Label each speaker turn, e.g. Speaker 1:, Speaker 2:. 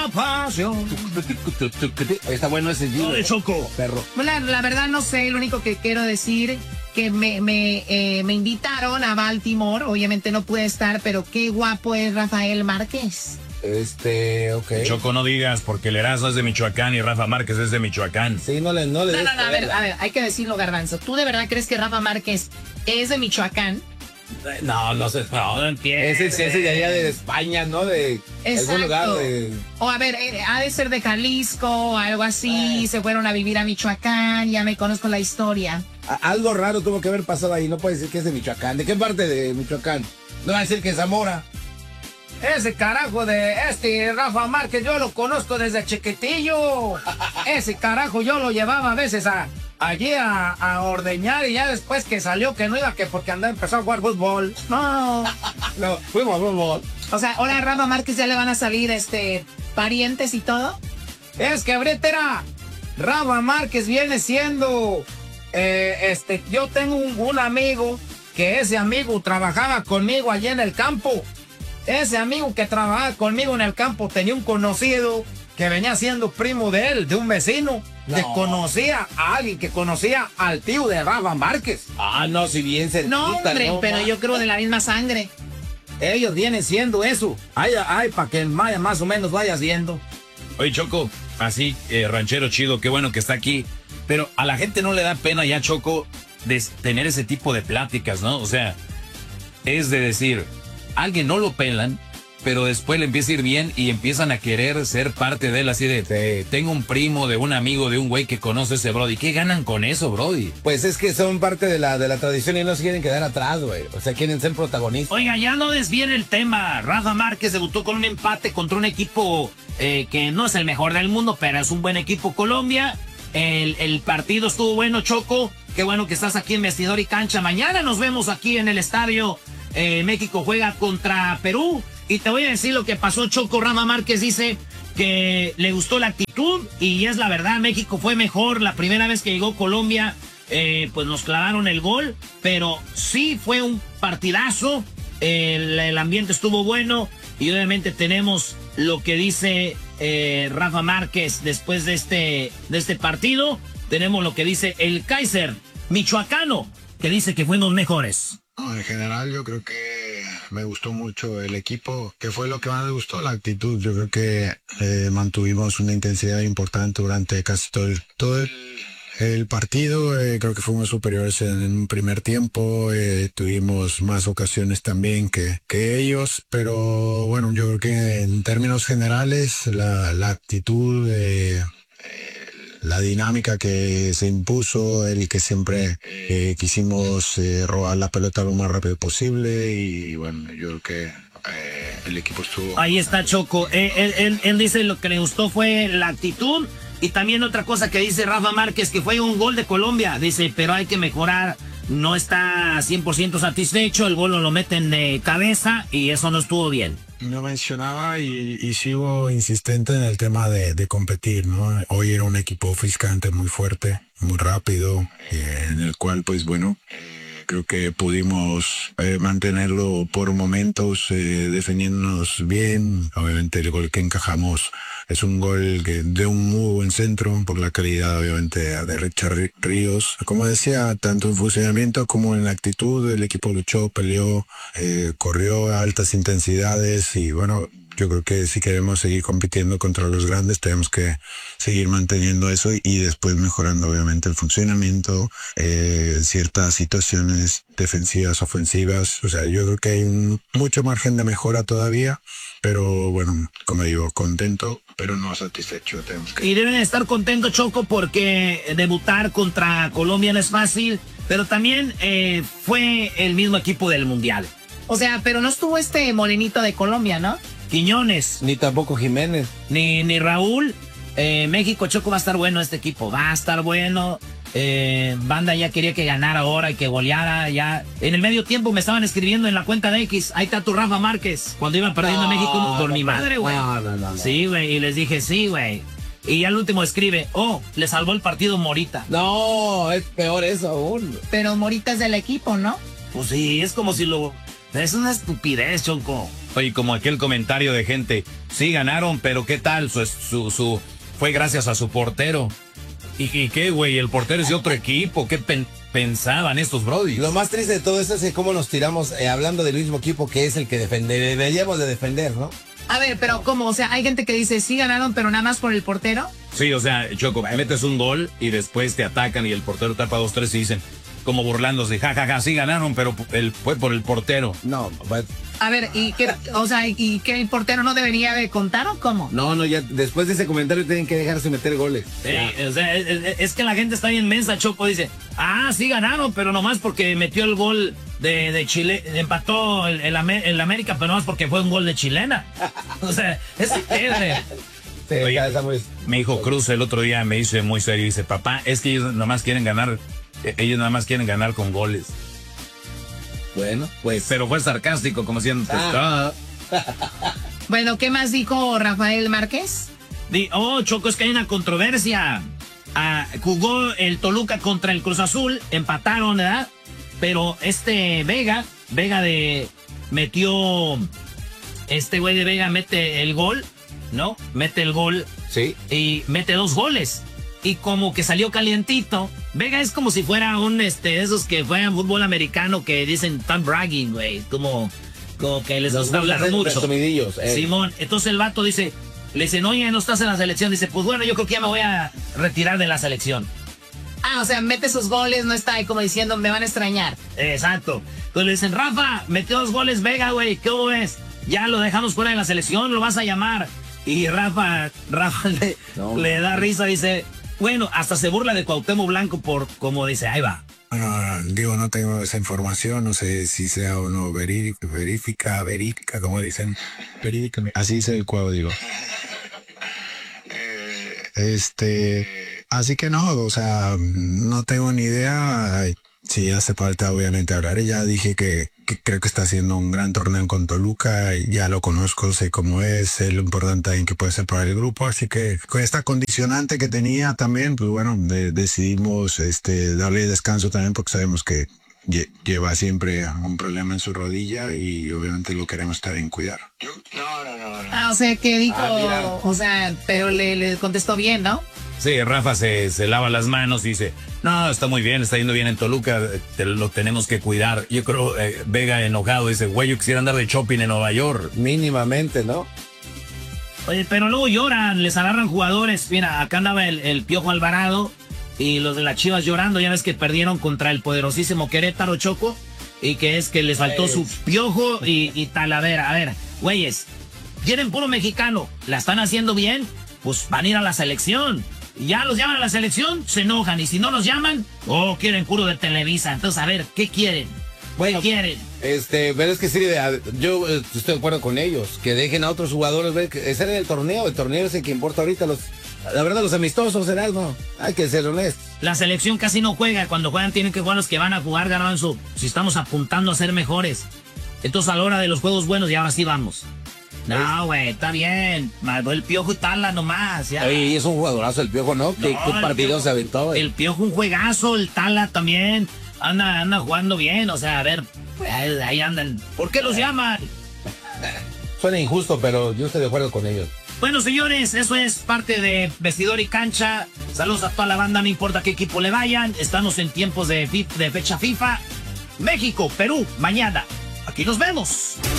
Speaker 1: pasión.
Speaker 2: Está bueno ese
Speaker 1: No, de Choco.
Speaker 2: perro.
Speaker 3: La verdad no sé, lo único que quiero decir que me invitaron a Baltimore, obviamente no pude estar, pero qué guapo es Rafael Márquez.
Speaker 2: Ok.
Speaker 1: Choco, no digas, porque el Erasmo es de Michoacán y Rafa Márquez es de Michoacán.
Speaker 2: Sí, no le
Speaker 3: No,
Speaker 2: des
Speaker 3: a ver, hay que decirlo, Garbanzo. ¿Tú de verdad crees que Rafa Márquez es de Michoacán?
Speaker 2: No sé.
Speaker 1: No entiendo.
Speaker 2: Ese de allá de España, ¿no? De algún lugar de...
Speaker 3: O a ver, ha de ser de Jalisco, algo así, se fueron a vivir a Michoacán, ya me conozco la historia.
Speaker 2: Algo raro tuvo que haber pasado ahí, no puede decir que es de Michoacán. ¿De qué parte de Michoacán? No va a decir que es Zamora.
Speaker 4: Ese carajo de Rafa Márquez, yo lo conozco desde chiquitillo. Ese carajo yo lo llevaba a veces allí a ordeñar y ya después que salió que no iba, que porque empezó a jugar fútbol.
Speaker 3: No.
Speaker 2: Fuimos a fútbol.
Speaker 3: O sea, ahora Rafa Márquez ya le van a salir parientes y todo.
Speaker 4: Es que ahorita Rafa Márquez viene siendo, yo tengo un amigo, que ese amigo trabajaba conmigo allí en el campo. Ese amigo que trabajaba conmigo en el campo tenía un conocido que venía siendo primo de él, de un vecino, que conocía a alguien, que conocía al tío de Rafa Márquez.
Speaker 2: No, si bien cerquita.
Speaker 3: No, hombre, pero yo creo de la misma sangre.
Speaker 4: Ellos vienen siendo eso. Ay, para que más o menos vayas viendo.
Speaker 1: Oye, Choco, así, ranchero chido, qué bueno que está aquí. Pero a la gente no le da pena ya, Choco, de tener ese tipo de pláticas, ¿no? O sea, es de decir, alguien no lo pelan, pero después le empieza a ir bien y empiezan a querer ser parte de él, así de, tengo un primo, de un amigo, de un güey que conoce a ese Brody. ¿Qué ganan con eso, Brody?
Speaker 2: Pues es que son parte de la tradición y no se quieren quedar atrás, güey. O sea, quieren ser protagonistas.
Speaker 5: Oiga, ya no desvíen el tema. Rafa Márquez debutó con un empate contra un equipo que no es el mejor del mundo, pero es un buen equipo, Colombia. El partido estuvo bueno, Choco. Qué bueno que estás aquí en Vestidor y Cancha. Mañana nos vemos aquí en el estadio. México juega contra Perú. Y te voy a decir lo que pasó, Choco. Rafa Márquez dice que le gustó la actitud y es la verdad, México fue mejor. La primera vez que llegó Colombia, pues nos clavaron el gol, pero sí fue un partidazo. El ambiente estuvo bueno y obviamente tenemos lo que dice Rafa Márquez después de este partido. Tenemos lo que dice el Kaiser michoacano, que dice que fuimos mejores.
Speaker 6: En general yo creo que me gustó mucho el equipo. ¿Qué fue lo que más me gustó? La actitud. Yo creo que mantuvimos una intensidad importante durante casi todo el partido. Creo que fuimos superiores en un primer tiempo. Tuvimos más ocasiones también que ellos. Pero bueno, yo creo que en términos generales la actitud... la dinámica que se impuso, el que siempre quisimos robar la pelota lo más rápido posible y bueno, yo creo que el equipo estuvo...
Speaker 5: Ahí está Choco, él dice lo que le gustó fue la actitud y también otra cosa que dice Rafa Márquez, que fue un gol de Colombia, dice, pero hay que mejorar, no está 100% satisfecho, el gol lo meten de cabeza y eso no estuvo bien.
Speaker 6: No mencionaba y sigo insistente en el tema de competir, ¿no? Hoy era un equipo físicamente muy fuerte, muy rápido, en el cual, pues bueno, creo que pudimos mantenerlo por momentos, defendiéndonos bien. Obviamente el gol que encajamos es un gol de un muy buen centro, por la calidad obviamente de Richard Ríos. Como decía, tanto en funcionamiento como en la actitud, el equipo luchó, peleó, corrió a altas intensidades y bueno, yo creo que si queremos seguir compitiendo contra los grandes tenemos que seguir manteniendo eso y después mejorando obviamente el funcionamiento, ciertas situaciones defensivas, ofensivas. O sea, yo creo que hay mucho margen de mejora todavía, pero bueno, como digo, contento, pero no satisfecho.
Speaker 5: Y deben estar contentos, Choco, porque debutar contra Colombia no es fácil, pero también fue el mismo equipo del Mundial.
Speaker 3: O sea, pero no estuvo morenito de Colombia, ¿no?
Speaker 5: Quiñones.
Speaker 2: Ni tampoco Jiménez.
Speaker 5: Ni Raúl. México, Choco, va a estar bueno este equipo. Va a estar bueno. Banda ya quería que ganara ahora y que goleara. Ya. En el medio tiempo me estaban escribiendo en la cuenta de X. Ahí está tu Rafa Márquez. Cuando iban perdiendo México por mi madre, güey. No. Sí, güey. Y les dije, sí, güey. Y al último escribe, le salvó el partido Morita.
Speaker 2: No, es peor eso aún.
Speaker 3: Pero Morita es del equipo, ¿no?
Speaker 5: Pues sí, es como si lo Es una estupidez, Choco.
Speaker 1: Oye, como aquel comentario de gente, sí ganaron, pero ¿qué tal? Fue gracias a su portero. ¿Y qué, güey? El portero es de otro equipo. ¿Qué pensaban estos brodis?
Speaker 2: Lo más triste de todo esto es cómo nos tiramos hablando del mismo equipo que es el que deberíamos de defender, ¿no?
Speaker 3: A ver, pero ¿cómo? O sea, hay gente que dice, sí ganaron, pero nada más por el portero.
Speaker 1: Sí, o sea, Choco, metes un gol y después te atacan y el portero tapa 2-3 y dicen, como burlándose, jajaja, sí ganaron, pero fue por el portero.
Speaker 2: No, pues...
Speaker 3: A ver, ¿y qué el portero no debería de contar o cómo?
Speaker 2: No, ya después de ese comentario tienen que dejarse meter goles.
Speaker 5: O sea, es que la gente está bien mensa, Choco. Dice, sí ganaron, pero nomás porque metió el gol de Chile, empató el América, pero nomás porque fue un gol de chilena. O sea, es piedra.
Speaker 2: Sí,
Speaker 1: Oye, mi hijo Cruz el otro día me dice muy serio, dice, papá, es que ellos nada más quieren ganar con goles.
Speaker 2: Bueno, pues...
Speaker 1: Pero fue sarcástico, como siendo...
Speaker 3: Bueno, ¿qué más dijo Rafael Márquez?
Speaker 5: Choco, es que hay una controversia. Jugó el Toluca contra el Cruz Azul, empataron, ¿verdad? Pero Vega este güey de Vega mete el gol, ¿no? Mete el gol.
Speaker 2: Sí.
Speaker 5: Y mete 2 goles. Y como que salió calientito. Vega es como si fuera esos que juegan fútbol americano que dicen tan bragging, güey. Como que les gusta hablar mucho. Simón, entonces el vato le dicen, oye, no estás en la selección. Dice, pues bueno, yo creo que ya me voy a retirar de la selección.
Speaker 3: O sea, mete sus goles, no está ahí como diciendo, me van a extrañar.
Speaker 5: Exacto. Entonces le dicen, Rafa, metió 2 goles Vega, güey, ¿qué ves? Ya lo dejamos fuera de la selección, lo vas a llamar. Y Rafa le da risa, dice... Bueno, hasta se burla de Cuauhtémoc Blanco por como dice, ahí va.
Speaker 6: Bueno, no tengo esa información, no sé si sea o no verífica, como dicen. Verídica, así dice el Cuau, digo. Así que no, o sea, no tengo ni idea. Sí, hace falta obviamente hablar. Ya dije que creo que está haciendo un gran torneo con Toluca. Ya lo conozco, sé cómo es lo importante en que puede ser para el grupo. Así que con esta condicionante que tenía también, pues bueno, decidimos darle descanso también porque sabemos que lleva siempre un problema en su rodilla y obviamente lo queremos estar en cuidar.
Speaker 3: No. O sea, que dijo, o sea, pero le contestó bien, ¿no?
Speaker 1: Sí, Rafa se lava las manos y dice, no, está muy bien, está yendo bien en Toluca, lo tenemos que cuidar. Yo creo, Vega enojado dice, güey, yo quisiera andar de shopping en Nueva York.
Speaker 2: Mínimamente, ¿no?
Speaker 5: Oye, pero luego lloran, les agarran jugadores. Mira, acá andaba el Piojo Alvarado y los de las Chivas llorando. Ya ves que perdieron contra el poderosísimo Querétaro, Choco, y que es que les faltó su Piojo y Talavera. A ver, güeyes, quieren puro mexicano, la están haciendo bien, pues van a ir a la selección. Ya los llaman a la selección, se enojan. Y si no los llaman, quieren puro de Televisa. Entonces, a ver, ¿qué quieren?
Speaker 2: Bueno,
Speaker 5: ¿qué quieren?
Speaker 2: Pero es que sí, yo estoy de acuerdo con ellos. Que dejen a otros jugadores ver que ese era el torneo es el que importa ahorita. La verdad, los amistosos, ¿no? Hay que ser honestos.
Speaker 5: La selección casi no juega. Cuando juegan tienen que jugar los que van a jugar, Garbanzo. Si estamos apuntando a ser mejores. Entonces, a la hora de los juegos buenos, y ahora sí vamos. No, güey, está bien. El Piojo y Tala nomás. Ya.
Speaker 2: Oye, es un jugadorazo el Piojo, ¿no? ¿Qué partido se aventó?
Speaker 5: El Piojo un juegazo, el Tala también. Anda jugando bien, o sea, a ver, pues ahí andan. ¿Por qué los llaman?
Speaker 2: Suena injusto, pero yo estoy de acuerdo con ellos.
Speaker 5: Bueno, señores, eso es parte de Vestidor y Cancha. Saludos a toda la banda, no importa qué equipo le vayan. Estamos en tiempos de fecha FIFA. México, Perú, mañana. Aquí nos vemos.